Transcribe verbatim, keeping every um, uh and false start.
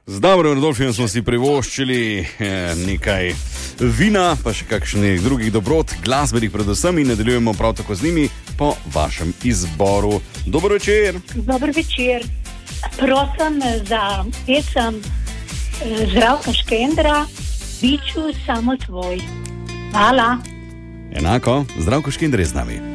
Z dobrim Rodolfijem smo si privoščili eh, nekaj vina, pa še kakšnih drugih dobrot, glasbenih predvsem, in nadaljujemo prav tako z njimi po vašem izboru. Dober večer. Dober večer. Prosim za pesem Zdravka Škendra, Biću samo tvoj. Hvala. Enako, Zdravko Škender je z nami.